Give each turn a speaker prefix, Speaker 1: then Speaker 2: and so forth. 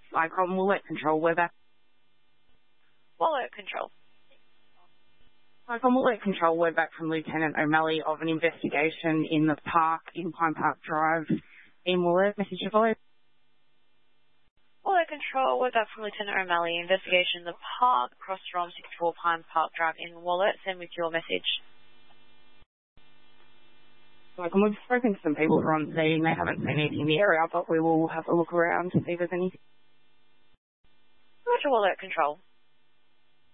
Speaker 1: like on Woolert Control, we're back.
Speaker 2: Woolert Control.
Speaker 1: Like on Woolert Control, we're back from Lieutenant O'Malley of an investigation in the park, in Pine Park Drive in Woolert. Message to follow.
Speaker 2: Woolert Control, we're back from Lieutenant O'Malley. Investigation in the park, across from 64 Pine Park Drive in Woolert. Send with your message.
Speaker 1: Like, and we've spoken to some people who are on scene. They haven't seen anything in the area, but we will have a look around to see if there's anything.
Speaker 2: Roger, Woolert Control.